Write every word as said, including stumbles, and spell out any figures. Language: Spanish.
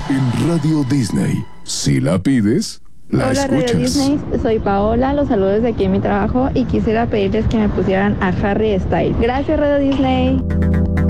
En Radio Disney, si la pides, la Hola, escuchas. Radio Disney, soy Paola, los saludos de aquí en mi trabajo y quisiera pedirles que me pusieran a Harry Styles. Gracias, Radio Disney.